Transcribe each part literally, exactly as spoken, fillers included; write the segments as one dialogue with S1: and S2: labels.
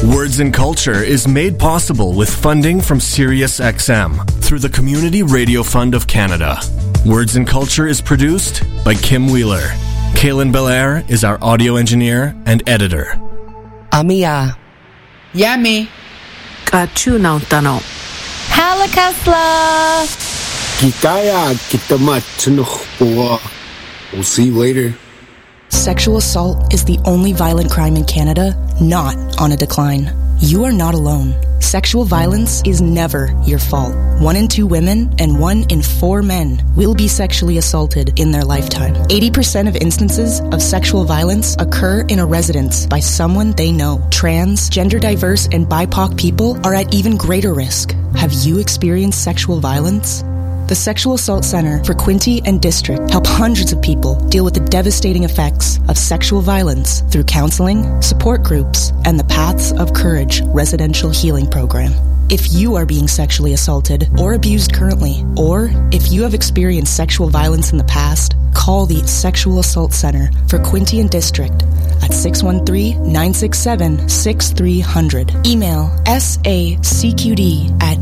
S1: Words and Culture is made possible with funding from SiriusXM through the Community Radio Fund of Canada. Words and Culture is produced by Kim Wheeler. Kaylin Belair is our audio engineer and editor.
S2: Amiya.
S3: Yummy.
S4: Kachunang tanong.
S5: Halakasla.
S6: Kitaya kitamat tunukwa. We'll see you later.
S7: Sexual assault is the only violent crime in Canada not on a decline. You are not alone. Sexual violence is never your fault. One in two women and one in four men will be sexually assaulted in their lifetime. eighty percent of instances of sexual violence occur in a residence by someone they know. Trans, gender diverse, and B I P O C people are at even greater risk. Have you experienced sexual violence? The Sexual Assault Center for Quinte and District help hundreds of people deal with the devastating effects of sexual violence through counseling, support groups, and the Paths of Courage residential healing program. If you are being sexually assaulted or abused currently, or if you have experienced sexual violence in the past, call the Sexual Assault Center for Quinte and District at six one three, nine six seven, six three zero zero. Email sacqd at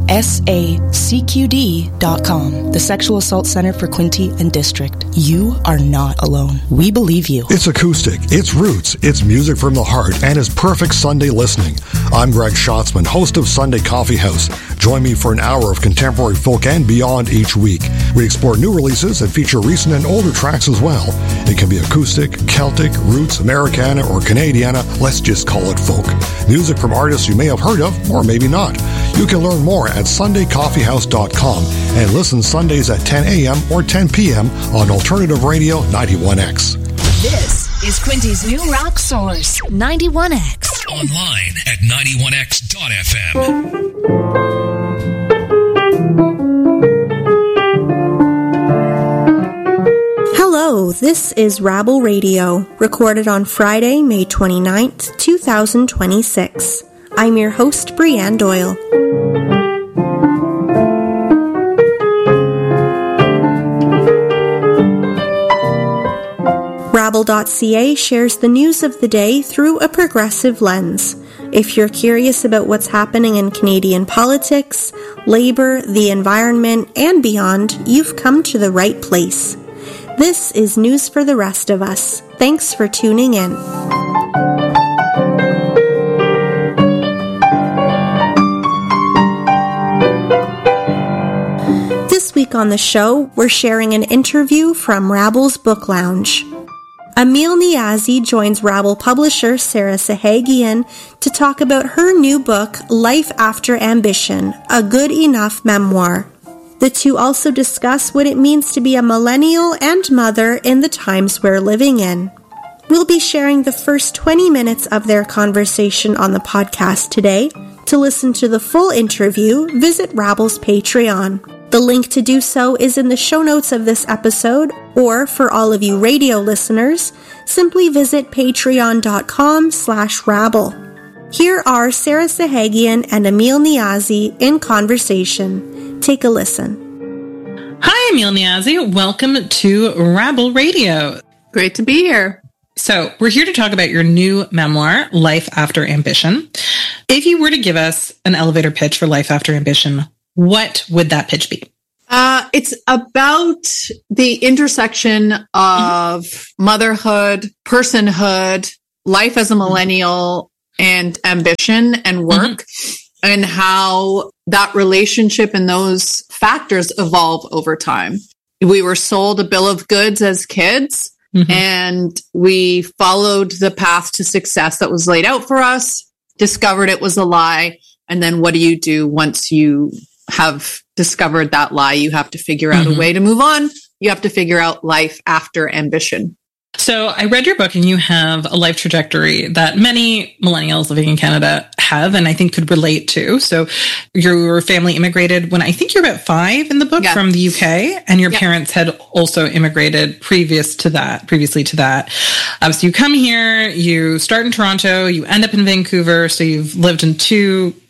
S7: sacqd dot com. The Sexual Assault Center for Quinte and District. You are not alone. We believe you.
S8: It's acoustic, it's roots, it's music from the heart, and it's perfect Sunday listening. I'm Greg Schatzman, host of Sunday Coffee House. Join me for an hour of contemporary folk and beyond each week. We explore new releases and feature recent and older tracks as well. It can be acoustic, Celtic, roots, Americana, or Canadiana. Let's just call it folk. Music from artists you may have heard of, or maybe not. You can learn more at sunday coffee house dot com and listen Sundays at ten a.m. or ten p.m. on Alternative Radio ninety-one X.
S9: This is Quinty's new rock source, ninety-one X.
S10: Online at ninety-one x dot f m.
S11: Hello, this is Rabble Radio, recorded on Friday, May twenty-ninth, twenty twenty-six. I'm your host, Brianne Doyle. Rabble dot c a shares the news of the day through a progressive lens. If you're curious about what's happening in Canadian politics, labor, the environment, and beyond, you've come to the right place. This is news for the rest of us. Thanks for tuning in. This week on the show, we're sharing an interview from Rabble's Book Lounge. Emil Niazi joins Rabble publisher Sarah Sahagian to talk about her new book, Life After Ambition, a good enough memoir. The two also discuss what it means to be a millennial and mother in the times we're living in. We'll be sharing the first twenty minutes of their conversation on the podcast today. To listen to the full interview, visit Rabble's Patreon. The link to do so is in the show notes of this episode, or for all of you radio listeners, simply visit patreon.com slash rabble. Here are Sarah Sahagian and Emil Niazi in conversation. Take a listen.
S12: Hi, Emil Niazi. Welcome to Rabble Radio.
S3: Great to be here.
S12: So we're here to talk about your new memoir, Life After Ambition. If you were to give us an elevator pitch for Life After Ambition, what would that pitch be?
S3: Uh, it's about the intersection of mm-hmm. motherhood, personhood, life as a millennial, and ambition and work, mm-hmm. and how that relationship and those factors evolve over time. We were sold a bill of goods as kids, mm-hmm. and we followed the path to success that was laid out for us, discovered it was a lie, and then what do you do once you have discovered that lie? You have to figure out mm-hmm. a way to move on. You have to figure out life after ambition.
S12: So I read your book and you have a life trajectory that many millennials living in Canada have and I think could relate to. So your family immigrated when I think you're about five in the book yeah. from the U K, and your yeah. parents had also immigrated previous to that, previously to that. Um, so you come here, you start in Toronto, you end up in Vancouver. So you've lived in two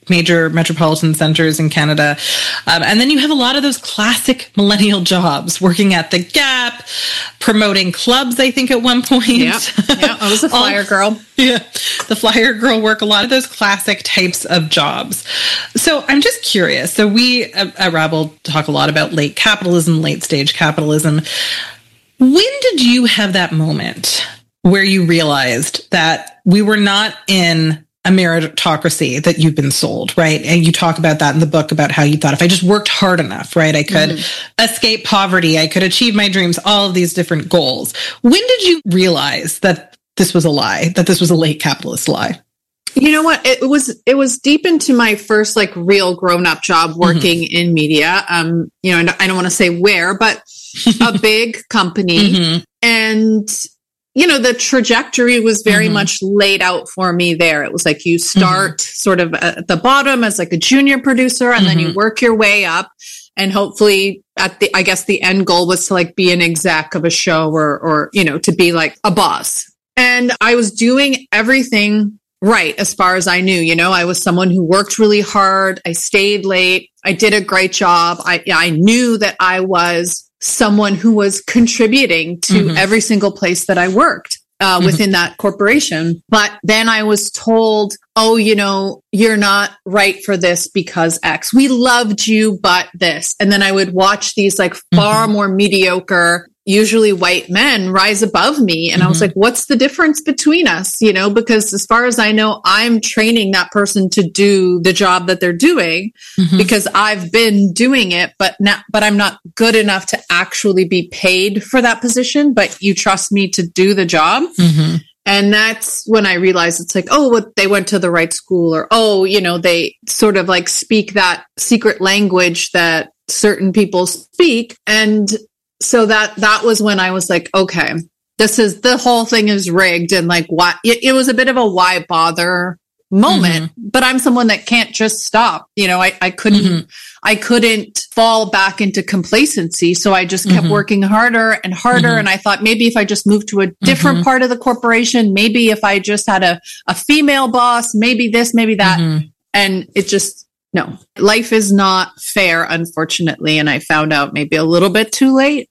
S12: major metropolitan centers in Canada. Um, and then you have a lot of those classic millennial jobs, working at the Gap, promoting clubs, I think, at one point.
S3: Yeah, yeah, I was a flyer girl.
S12: Yeah, the flyer girl work, a lot of those classic types of jobs. So I'm just curious. So we at, at Rabble talk a lot about late capitalism, late stage capitalism. When did you have that moment where you realized that we were not in a meritocracy that you've been sold, right? And you talk about that in the book, about how you thought if I just worked hard enough, right, I could mm-hmm. escape poverty, I could achieve my dreams, all of these different goals. When did you realize that this was a lie, that this was a late capitalist lie?
S3: You know what? It was it was deep into my first like real grown up job working mm-hmm. in media. Um, you know, I don't want to say where, but a big company, mm-hmm. and you know, the trajectory was very mm-hmm. much laid out for me there. It was like you start mm-hmm. sort of at the bottom as like a junior producer, and mm-hmm. then you work your way up, and hopefully at the, I guess the end goal was to like be an exec of a show, or, or, you know, to be like a boss. And I was doing everything right as far as I knew. You know, I was someone who worked really hard. I stayed late. I did a great job. I, I knew that I was someone who was contributing to mm-hmm. every single place that I worked uh, mm-hmm. within that corporation. But then I was told, oh, you know, you're not right for this because X. We loved you, but this. And then I would watch these like far mm-hmm. more mediocre, usually white men rise above me. And mm-hmm. I was like, what's the difference between us? You know, because as far as I know, I'm training that person to do the job that they're doing mm-hmm. because I've been doing it, but not, but I'm not good enough to actually be paid for that position, but you trust me to do the job. Mm-hmm. And that's when I realized it's like, oh, well, they went to the right school, or, oh, you know, they sort of like speak that secret language that certain people speak. And so that, that was when I was like, okay, this is, the whole thing is rigged. And like, why, it, it was a bit of a why bother moment, mm-hmm. but I'm someone that can't just stop. You know, I, I couldn't, mm-hmm. I couldn't fall back into complacency. So I just kept mm-hmm. working harder and harder. Mm-hmm. And I thought maybe if I just moved to a different mm-hmm. part of the corporation, maybe if I just had a, a female boss, maybe this, maybe that. Mm-hmm. And it just, no, life is not fair, unfortunately. And I found out maybe a little bit too late.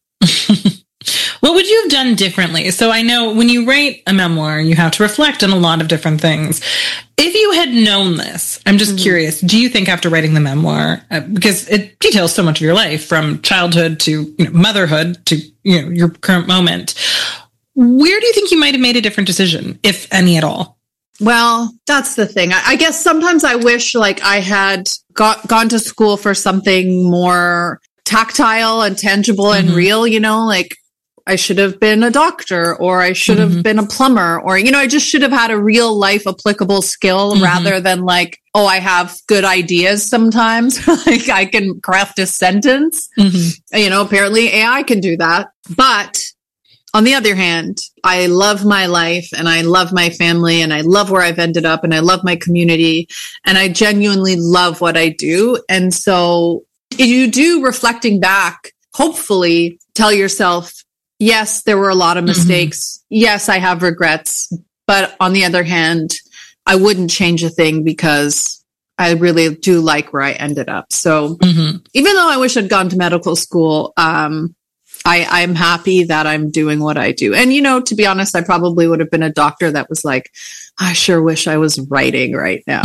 S12: What would you have done differently? So I know when you write a memoir, you have to reflect on a lot of different things. If you had known this, I'm just mm-hmm. curious, do you think after writing the memoir, uh, because it details so much of your life from childhood to you know, motherhood to you know your current moment, where do you think you might have made a different decision, if any at all?
S3: Well, that's the thing. I, I guess sometimes I wish like I had got, gone to school for something more tactile and tangible mm-hmm. and real, you know, like I should have been a doctor, or I should have mm-hmm. been a plumber, or, you know, I just should have had a real life applicable skill mm-hmm. rather than like, oh, I have good ideas sometimes. Like I can craft a sentence, mm-hmm. you know, apparently A I can do that. But on the other hand, I love my life and I love my family and I love where I've ended up and I love my community and I genuinely love what I do. And so you do, reflecting back, hopefully tell yourself, yes, there were a lot of mistakes. Mm-hmm. Yes, I have regrets. But on the other hand, I wouldn't change a thing because I really do like where I ended up. So mm-hmm. even though I wish I'd gone to medical school, um, I, I'm happy that I'm doing what I do. And, you know, to be honest, I probably would have been a doctor that was like, I sure wish I was writing right now.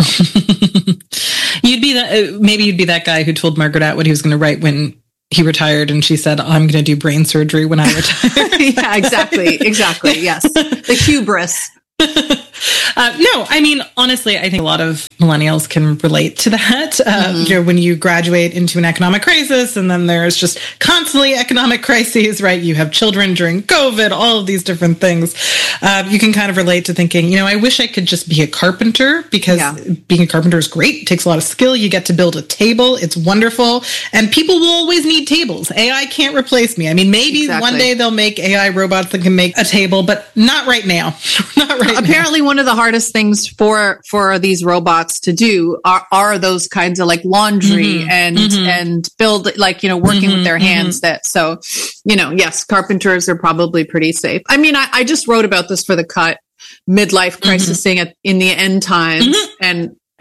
S12: You'd be that, maybe you'd be that guy who told Margaret Atwood he was going to write when he retired, and she said, I'm going to do brain surgery when I retire.
S3: Yeah, exactly. Exactly. Yes. The hubris.
S12: Uh, no, I mean, honestly, I think a lot of millennials can relate to that. Uh, mm-hmm. You know, when you graduate into an economic crisis and then there's just constantly economic crises, right? You have children during COVID, all of these different things. Uh, you can kind of relate to thinking, you know, I wish I could just be a carpenter because yeah. being a carpenter is great. It takes a lot of skill. You get to build a table. It's wonderful. And people will always need tables. A I can't replace me. I mean, maybe exactly. one day they'll make A I robots that can make a table, but not right now. Not right
S3: Apparently
S12: now.
S3: One of the hardest things for for these robots to do are, are those kinds of like laundry mm-hmm. and mm-hmm. and build, like, you know, working mm-hmm. with their hands. Mm-hmm. That so, you know, yes, carpenters are probably pretty safe. I mean, I, I just wrote about this for The Cut, midlife crisising mm-hmm. at in the end times, mm-hmm. and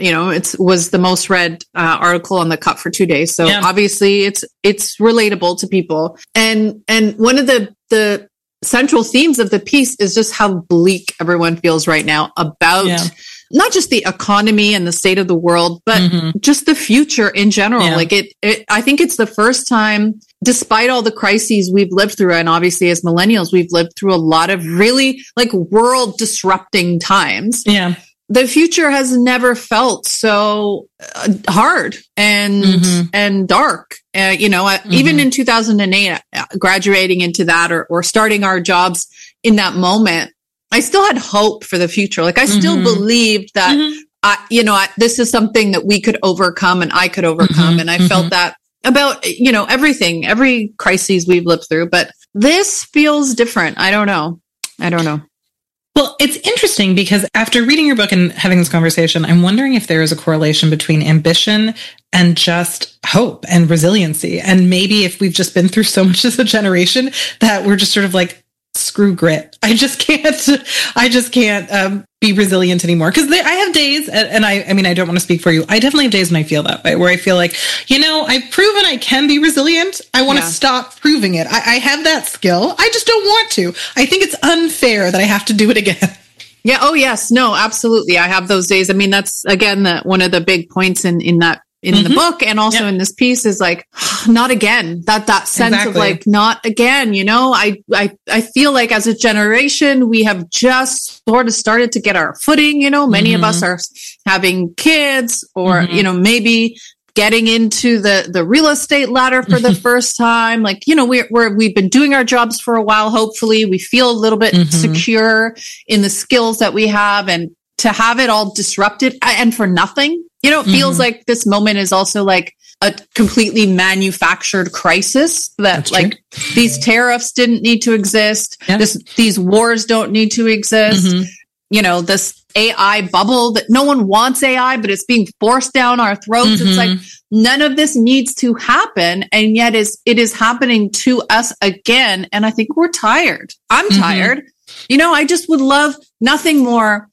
S3: you know, it's was the most read uh, article on The Cut for two days. So yeah. obviously it's, it's relatable to people. And, and one of the, the central themes of the piece is just how bleak everyone feels right now about yeah. not just the economy and the state of the world, but mm-hmm. just the future in general. Yeah. Like it, it, I think it's the first time, despite all the crises we've lived through, and obviously as millennials, we've lived through a lot of really like world disrupting times.
S12: Yeah.
S3: The future has never felt so uh, hard and mm-hmm. and dark. Uh, you know, mm-hmm. even in two thousand eight, uh, graduating into that or, or starting our jobs in that moment, I still had hope for the future. Like I mm-hmm. still believed that, mm-hmm. I, you know, I, this is something that we could overcome and I could overcome. Mm-hmm. And I mm-hmm. felt that about, you know, everything, every crisis we've lived through. But this feels different. I don't know. I don't know.
S12: Well, it's interesting because after reading your book and having this conversation, I'm wondering if there is a correlation between ambition and just hope and resiliency. And maybe if we've just been through so much as a generation that we're just sort of like, screw grit. I just can't, I just can't um, be resilient anymore. Because I have days, and, and I, I mean, I don't want to speak for you. I definitely have days when I feel that way, where I feel like, you know, I've proven I can be resilient. I want to yeah. stop proving it. I, I have that skill. I just don't want to. I think it's unfair that I have to do it again.
S3: Yeah. Oh, yes. No, absolutely. I have those days. I mean, that's, again, the, one of the big points in, in that in mm-hmm. the book and also yep. in this piece is like, not again, that, that sense exactly. of like, not again, you know, I, I, I feel like as a generation, we have just sort of started to get our footing, you know, many mm-hmm. of us are having kids or, mm-hmm. you know, maybe getting into the, the real estate ladder for the first time. Like, you know, we're, we're, we've been doing our jobs for a while. Hopefully we feel a little bit mm-hmm. secure in the skills that we have, and to have it all disrupted and for nothing. You know, it feels mm-hmm. like this moment is also like a completely manufactured crisis that That's like true. These tariffs didn't need to exist. Yeah. This, these wars don't need to exist. Mm-hmm. You know, this A I bubble that no one wants A I, but it's being forced down our throats. Mm-hmm. It's like none of this needs to happen. And yet is, it is happening to us again. And I think we're tired. I'm mm-hmm. tired. You know, I just would love nothing more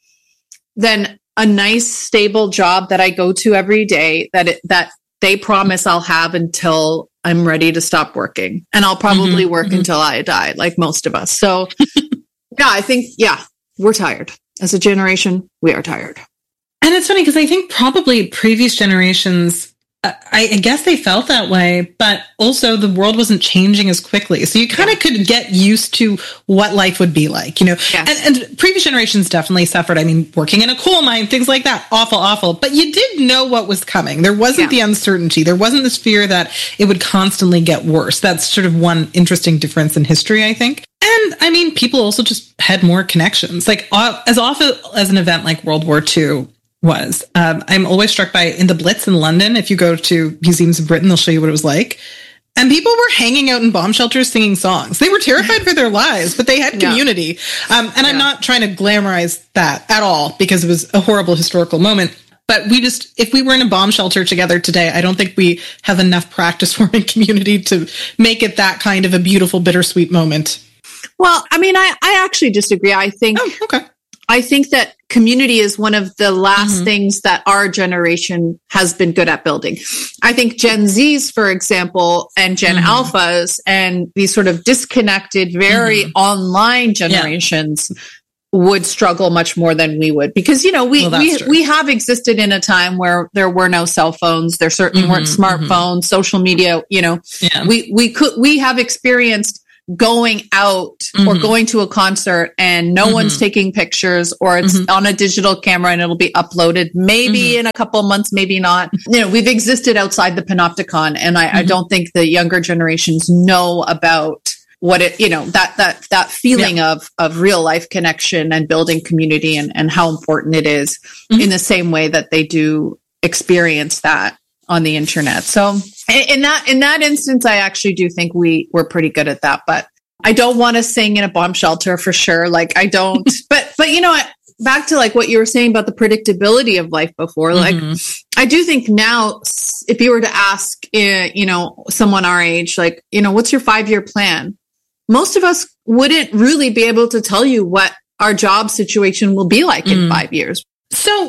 S3: than a nice, stable job that I go to every day that it, that they promise I'll have until I'm ready to stop working. And I'll probably mm-hmm, work mm-hmm. until I die, like most of us. So yeah, I think, yeah, we're tired. As a generation, we are tired.
S12: And it's funny because I think probably previous generations, uh, I, I guess they felt that way, but also the world wasn't changing as quickly. So you kind of could get used to what life would be like, you know, yes. and, and previous generations definitely suffered. I mean, working in a coal mine, things like that, awful, awful, but you did know what was coming. There wasn't yeah. the uncertainty. There wasn't this fear that it would constantly get worse. That's sort of one interesting difference in history, I think. And I mean, people also just had more connections, like uh, as often as an event like World War Two was. Um, I'm always struck by in the Blitz in London. If you go to museums in Britain, they'll show you what it was like. And people were hanging out in bomb shelters singing songs. They were terrified for their lives, but they had community. Yeah. Um, and yeah. I'm not trying to glamorize that at all because it was a horrible historical moment. But we just, if we were in a bomb shelter together today, I don't think we have enough practice forming community to make it that kind of a beautiful, bittersweet moment.
S3: Well, I mean, I, I actually disagree. I think,
S12: oh, okay.
S3: I think that community is one of the last mm-hmm. things that our generation has been good at building. I think Gen Zs, for example, and Gen mm-hmm. Alphas and these sort of disconnected, very mm-hmm. online generations yeah. would struggle much more than we would. Because, you know, we, well, we, we have existed in a time where there were no cell phones. There certainly mm-hmm. weren't smartphones, mm-hmm. social media, you know, yeah. we, we could, we have experienced going out mm-hmm. or going to a concert and no mm-hmm. one's taking pictures, or it's mm-hmm. on a digital camera and it'll be uploaded maybe mm-hmm. in a couple of months, maybe not. You know, we've existed outside the panopticon, and I, mm-hmm. I don't think the younger generations know about what it, you know, that, that, that feeling yeah. of, of real life connection and building community, and, and how important it is mm-hmm. in the same way that they do experience that on the internet. So in that, in that instance, I actually do think we were pretty good at that, but I don't want to sing in a bomb shelter for sure. Like I don't, but, but you know what, back to like what you were saying about the predictability of life before, like mm-hmm. I do think now if you were to ask, uh, you know, someone our age, like, you know, what's your five-year plan? Most of us wouldn't really be able to tell you what our job situation will be like mm. in five years.
S12: So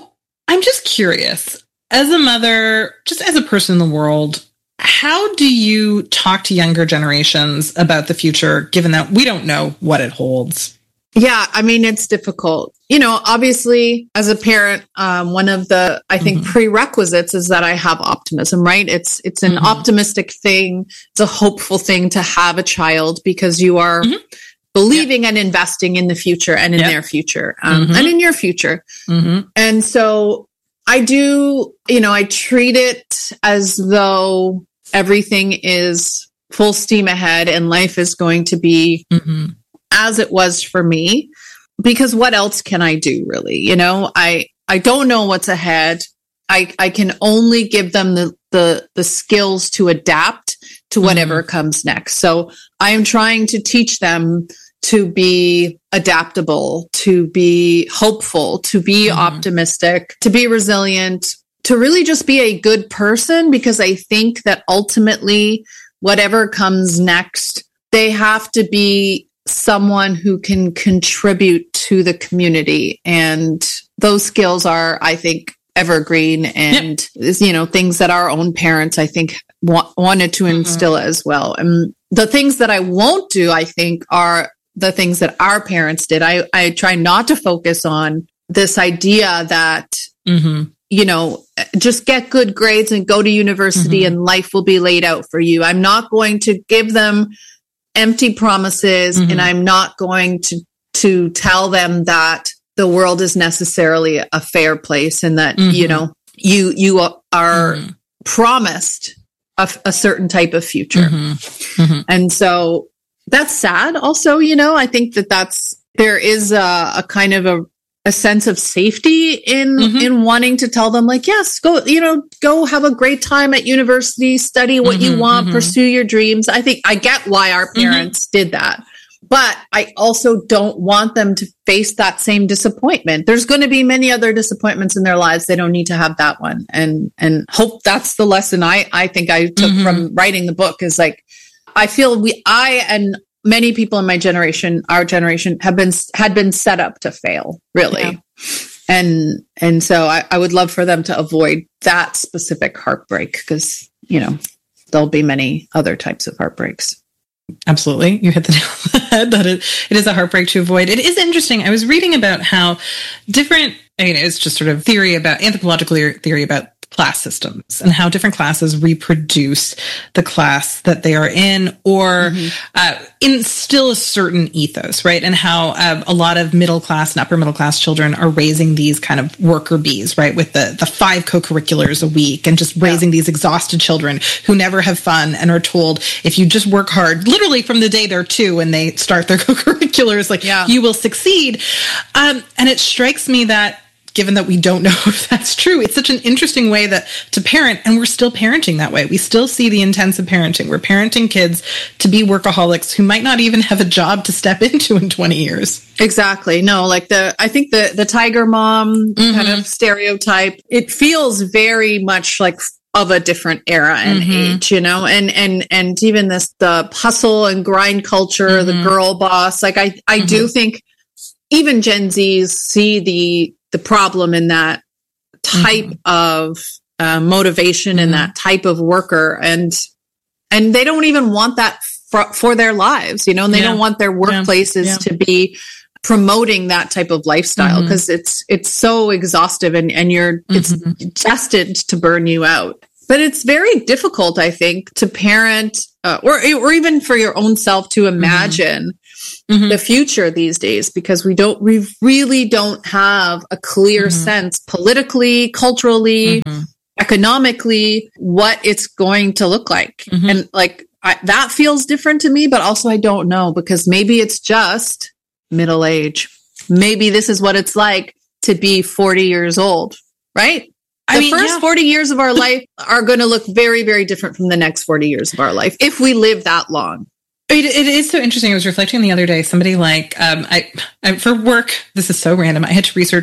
S12: I'm just curious, as a mother, just as a person in the world, how do you talk to younger generations about the future, given that we don't know what it holds?
S3: Yeah, I mean, it's difficult. You know, obviously, as a parent, um, one of the, I think, mm-hmm. prerequisites is that I have optimism, right? It's it's an mm-hmm. optimistic thing. It's a hopeful thing to have a child because you are mm-hmm. believing yep. and investing in the future and in yep. their future um, mm-hmm. and in your future. Mm-hmm. And so I do, you know, I treat it as though everything is full steam ahead and life is going to be mm-hmm. as it was for me, because what else can I do, really? You know, I, I don't know what's ahead. I, I can only give them the, the, the skills to adapt to whatever mm-hmm. comes next. So I am trying to teach them to be adaptable, to be hopeful, to be mm-hmm. optimistic, to be resilient, to really just be a good person, because I think that ultimately whatever comes next, they have to be someone who can contribute to the community. And those skills are, I think, evergreen and, yep. you know, things that our own parents, I think, wa- wanted to instill mm-hmm. as well. And the things that I won't do, I think, are the things that our parents did. I, I try not to focus on this idea that, mm-hmm. you know, just get good grades and go to university mm-hmm. and life will be laid out for you. I'm not going to give them empty promises, mm-hmm. and I'm not going to to tell them that the world is necessarily a fair place and that mm-hmm. you know you you are mm-hmm. promised a, a certain type of future. Mm-hmm. Mm-hmm. And so that's sad. Also, you know, I think that that's there is a, a kind of a a sense of safety in mm-hmm. in wanting to tell them, like, yes, go, you know, go have a great time at university, study what mm-hmm, you want, mm-hmm. pursue your dreams. I think I get why our parents mm-hmm. did that, but I also don't want them to face that same disappointment. There's going to be many other disappointments in their lives. They don't need to have that one. And and hope that's the lesson I I think I took mm-hmm. from writing the book, is like, I feel we I and many people in my generation, our generation, have been had been set up to fail, really. Yeah. And and so I, I would love for them to avoid that specific heartbreak, because, you know, there'll be many other types of heartbreaks.
S12: Absolutely. You hit the nail on the head that it, it is a heartbreak to avoid. It is interesting. I was reading about how different, I mean, it's just sort of theory about, anthropological theory about class systems and how different classes reproduce the class that they are in, or mm-hmm. uh, instill a certain ethos, right? And how uh, a lot of middle class and upper middle class children are raising these kind of worker bees, right? With the, the five co-curriculars a week, and just raising yeah. these exhausted children who never have fun and are told, if you just work hard, literally from the day they're two and they start their co-curriculars, like yeah. you will succeed. Um, and it strikes me that, given that we don't know if that's true, it's such an interesting way that to parent, and we're still parenting that way. We still see the intensive parenting. We're parenting kids to be workaholics who might not even have a job to step into in twenty years.
S3: Exactly. No, like the, I think the, the tiger mom mm-hmm. kind of stereotype, it feels very much like of a different era and mm-hmm. age, you know, and, and, and even this, the hustle and grind culture, mm-hmm. the girl boss, like I, I mm-hmm. do think even Gen Zs see the, the problem in that type mm-hmm. of uh, motivation mm-hmm. and that type of worker. And, and they don't even want that for, for their lives, you know, and they yeah. don't want their workplaces yeah. Yeah. to be promoting that type of lifestyle, because mm-hmm. it's, it's so exhaustive, and, and you're, mm-hmm. it's destined to burn you out. But it's very difficult, I think, to parent, uh, or, or even for your own self to imagine mm-hmm. the future these days, because we don't, we really don't have a clear mm-hmm. sense politically, culturally, mm-hmm. economically, what it's going to look like. Mm-hmm. And like, I, that feels different to me, but also I don't know, because maybe it's just middle age. Maybe this is what it's like to be forty years old, right? The I mean, first yeah. forty years of our life are going to look very, very different from the next forty years of our life, if we live that long.
S12: It, it is so interesting. I was reflecting the other day, somebody like, um, I, I, for work, this is so random. I had to research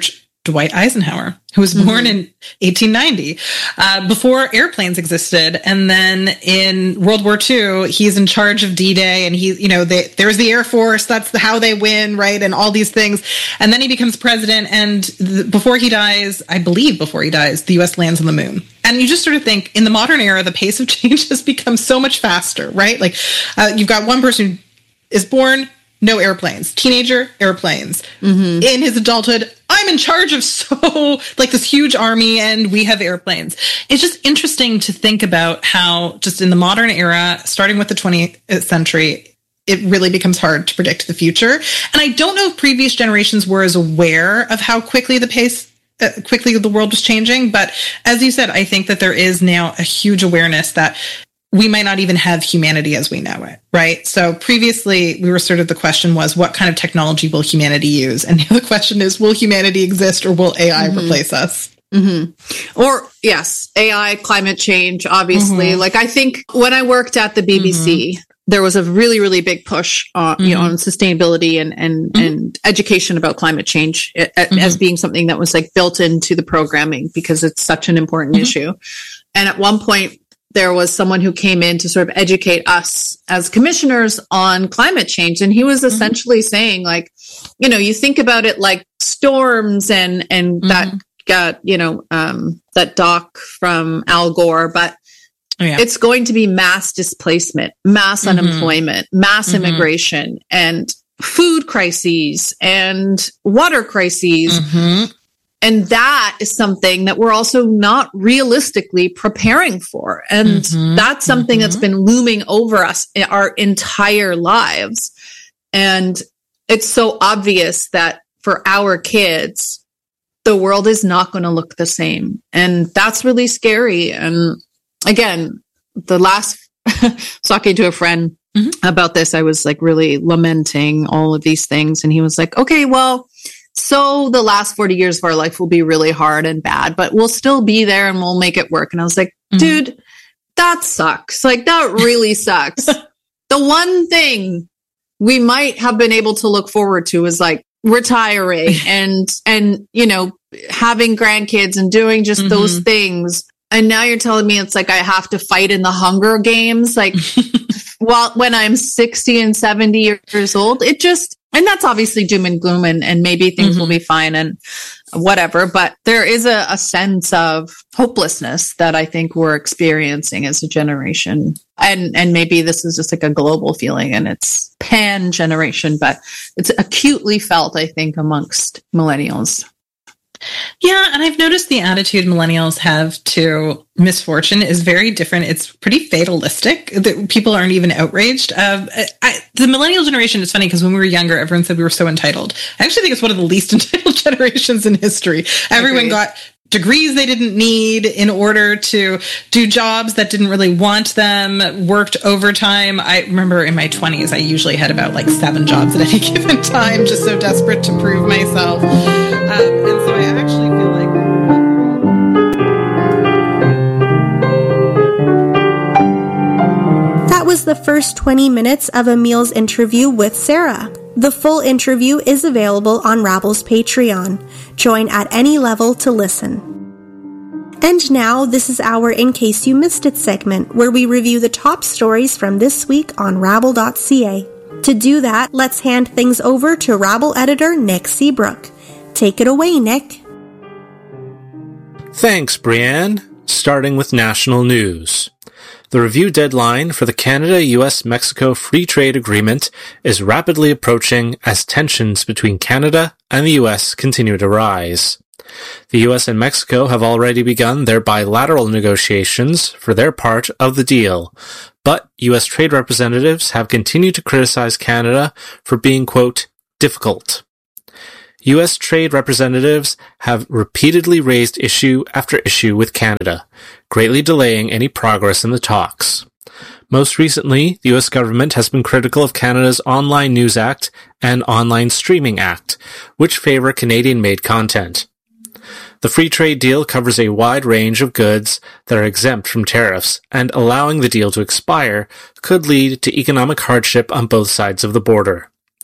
S12: Dwight Eisenhower, who was born mm-hmm. in eighteen ninety, uh, before airplanes existed. And then in World War Two, he's in charge of D-Day, and he, you know, they, there's the Air Force, that's the, how they win, right? And all these things. And then he becomes president, and th- before he dies, I believe before he dies, the U S lands on the moon. And you just sort of think, in the modern era, the pace of change has become so much faster, right? Like, uh, you've got one person who is born, no airplanes. Teenager, airplanes. Mm-hmm. In his adulthood, I'm in charge of so, like, this huge army, and we have airplanes. It's just interesting to think about how, just in the modern era, starting with the twentieth century, it really becomes hard to predict the future. And I don't know if previous generations were as aware of how quickly the pace, uh, quickly the world was changing. But as you said, I think that there is now a huge awareness that we might not even have humanity as we know it, right? So previously, we were sort of, the question was, what kind of technology will humanity use? And the other question is, will humanity exist, or will A I mm-hmm. replace us?
S3: Mm-hmm. Or, yes, A I, climate change, obviously. Mm-hmm. Like, I think when I worked at the B B C, mm-hmm. there was a really, really big push on, mm-hmm. you know, on sustainability and, and, mm-hmm. and education about climate change mm-hmm. as being something that was, like, built into the programming, because it's such an important mm-hmm. issue. And at one point, there was someone who came in to sort of educate us as commissioners on climate change. And he was essentially mm-hmm. saying, like, you know, you think about it like storms and, and mm-hmm. that got, you know, um, that doc from Al Gore, but oh, yeah. it's going to be mass displacement, mass mm-hmm. unemployment, mass mm-hmm. immigration, and food crises and water crises. Mm-hmm. And that is something that we're also not realistically preparing for. And mm-hmm, that's something mm-hmm. that's been looming over us in our entire lives. And it's so obvious that for our kids, the world is not going to look the same. And that's really scary. And again, the last, talking to a friend mm-hmm. about this, I was like really lamenting all of these things. And he was like, okay, well, so the last forty years of our life will be really hard and bad, but we'll still be there and we'll make it work. And I was like, mm-hmm. dude, that sucks. Like, that really sucks. The one thing we might have been able to look forward to is, like, retiring and, and, you know, having grandkids and doing just mm-hmm. those things. And now you're telling me it's like I have to fight in the Hunger Games, like, while when I'm sixty and seventy years old. It just, and that's obviously doom and gloom, and, and maybe things mm-hmm. will be fine and whatever. But there is a, a sense of hopelessness that I think we're experiencing as a generation. And, and maybe this is just like a global feeling, and it's pan generation, but it's acutely felt, I think, amongst millennials.
S12: Yeah, and I've noticed the attitude millennials have to misfortune is very different. It's pretty fatalistic. The, people aren't even outraged. Uh, I, the millennial generation is funny because when we were younger, everyone said we were so entitled. I actually think it's one of the least entitled generations in history. Everyone Agreed. Got degrees they didn't need in order to do jobs that didn't really want them, worked overtime. I remember in my twenties, I usually had about like seven jobs at any given time, just so desperate to prove myself. Um, and so I actually feel like...
S11: That was the first twenty minutes of Emil's interview with Sarah. The full interview is available on Rabble's Patreon. Join at any level to listen. And now, this is our In Case You Missed It segment, where we review the top stories from this week on Rabble dot c a. To do that, let's hand things over to Rabble editor Nick Seabrook. Take it away, Nick.
S2: Thanks, Brianne. Starting with national news. The review deadline for the Canada-U S Mexico Free Trade Agreement is rapidly approaching as tensions between Canada and the U S continue to rise. The U S and Mexico have already begun their bilateral negotiations for their part of the deal, but U S trade representatives have continued to criticize Canada for being, quote, difficult. U S trade representatives have repeatedly raised issue after issue with Canada, greatly delaying any progress in the talks. Most recently, the U S government has been critical of Canada's Online News Act and Online Streaming Act, which favor Canadian-made content. The free trade deal covers a wide range of goods that are exempt from tariffs, and allowing the deal to expire could lead to economic hardship on both sides of the border.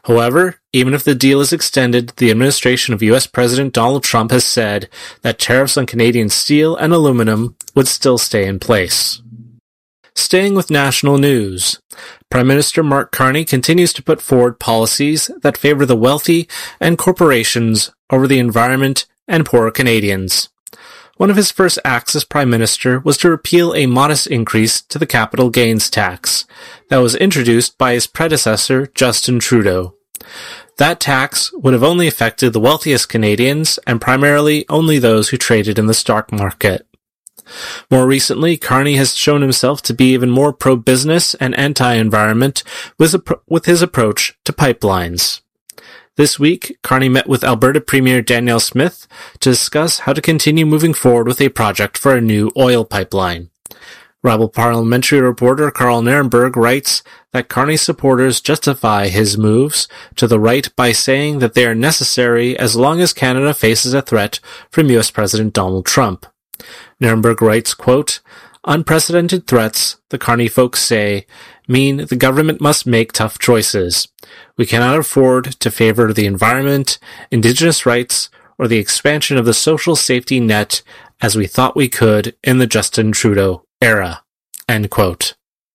S2: However, even if the deal is extended, the administration of U S President Donald Trump has said that tariffs on Canadian steel and aluminum would still stay in place. Staying with national news, Prime Minister Mark Carney continues to put forward policies that favor the wealthy and corporations over the environment and poorer Canadians. One of his first acts as Prime Minister was to repeal a modest increase to the capital gains tax that was introduced by his predecessor, Justin Trudeau. That tax would have only affected the wealthiest Canadians and primarily only those who traded in the stock market. More recently, Carney has shown himself to be even more pro-business and anti-environment with, with his approach to pipelines. This week, Carney met with Alberta Premier Danielle Smith to discuss how to continue moving forward with a project for a new oil pipeline. Rebel parliamentary reporter Carl Nirenberg writes that Carney's supporters justify his moves to the right by saying that they are necessary as long as Canada faces a threat from U S President Donald Trump. Nirenberg writes, quote, "Unprecedented threats, the Carney folks say, mean the government must make tough choices. We cannot afford to favor the environment, Indigenous rights, or the expansion of the social safety net as we thought we could in the Justin Trudeau era." End quote.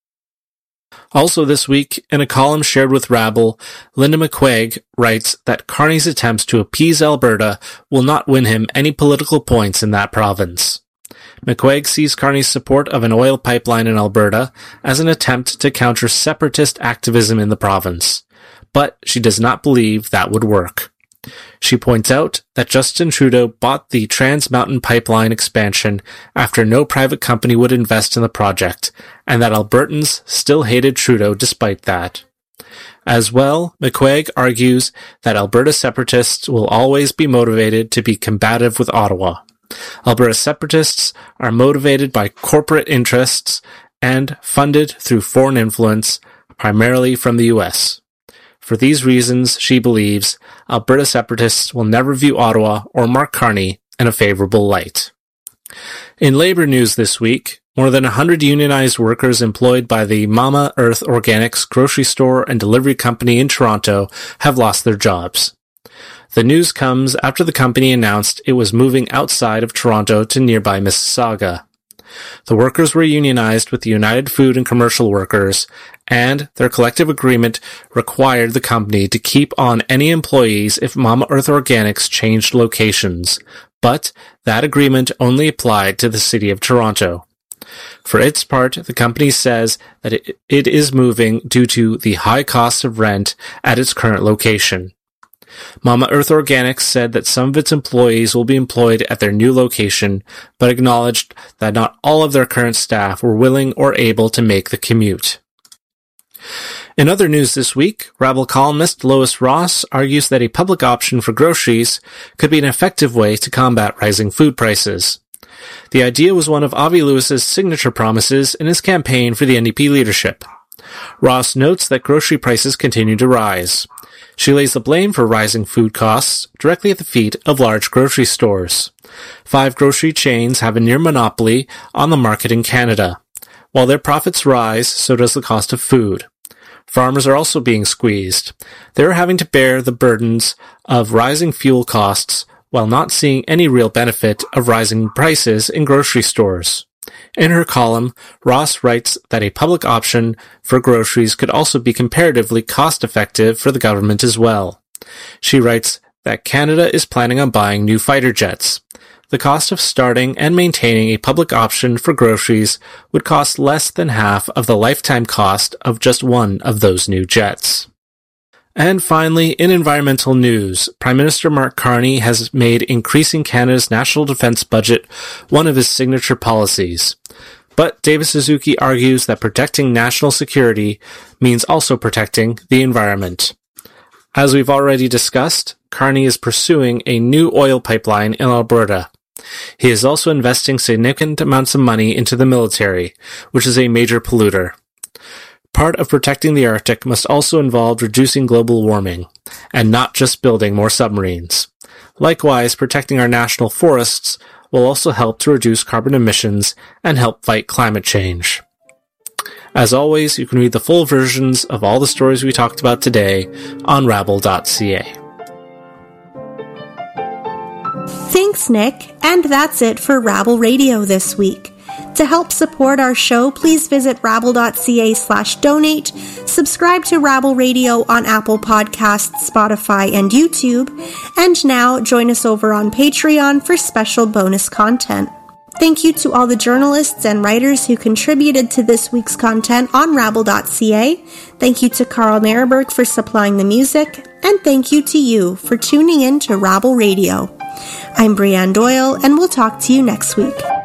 S2: Also this week, in a column shared with Rabble, Linda McQuaig writes that Carney's attempts to appease Alberta will not win him any political points in that province. McQuaig sees Carney's support of an oil pipeline in Alberta as an attempt to counter separatist activism in the province, but she does not believe that would work. She points out that Justin Trudeau bought the Trans Mountain Pipeline expansion after no private company would invest in the project, and that Albertans still hated Trudeau despite that. As well, McQuaig argues that Alberta separatists will always be motivated to be combative with Ottawa. Alberta separatists are motivated by corporate interests and funded through foreign influence, primarily from the U S. For these reasons, she believes, Alberta separatists will never view Ottawa or Mark Carney in a favorable light. In labor news this week, more than one hundred unionized workers employed by the Mama Earth Organics grocery store and delivery company in Toronto have lost their jobs. The news comes after the company announced it was moving outside of Toronto to nearby Mississauga. The workers were unionized with the United Food and Commercial Workers, and their collective agreement required the company to keep on any employees if Mama Earth Organics changed locations, but that agreement only applied to the city of Toronto. For its part, the company says that it, it is moving due to the high cost of rent at its current location. Mama Earth Organics said that some of its employees will be employed at their new location, but acknowledged that not all of their current staff were willing or able to make the commute. In other news this week, Rabble columnist Lois Ross argues that a public option for groceries could be an effective way to combat rising food prices. The idea was one of Avi Lewis's signature promises in his campaign for the N D P leadership. Ross notes that grocery prices continue to rise. She lays the blame for rising food costs directly at the feet of large grocery stores. Five grocery chains have a near monopoly on the market in Canada. While their profits rise, so does the cost of food. Farmers are also being squeezed. They are having to bear the burdens of rising fuel costs while not seeing any real benefit of rising prices in grocery stores. In her column, Ross writes that a public option for groceries could also be comparatively cost-effective for the government as well. She writes that Canada is planning on buying new fighter jets. The cost of starting and maintaining a public option for groceries would cost less than half of the lifetime cost of just one of those new jets. And finally, in environmental news, Prime Minister Mark Carney has made increasing Canada's national defence budget one of his signature policies. But David Suzuki argues that protecting national security means also protecting the environment. As we've already discussed, Carney is pursuing a new oil pipeline in Alberta. He is also investing significant amounts of money into the military, which is a major polluter. Part of protecting the Arctic must also involve reducing global warming, and not just building more submarines. Likewise, protecting our national forests will also help to reduce carbon emissions and help fight climate change. As always, you can read the full versions of all the stories we talked about today on rabble dot c a.
S11: Thanks, Nick. And that's it for Rabble Radio this week. To help support our show, please visit rabble dot c a slash donate, subscribe to Rabble Radio on Apple Podcasts, Spotify, and YouTube, and now join us over on Patreon for special bonus content. Thank you to all the journalists and writers who contributed to this week's content on rabble dot c a. Thank you to Carl Merberg for supplying the music, and thank you to you for tuning in to Rabble Radio. I'm Brianne Doyle, and we'll talk to you next week.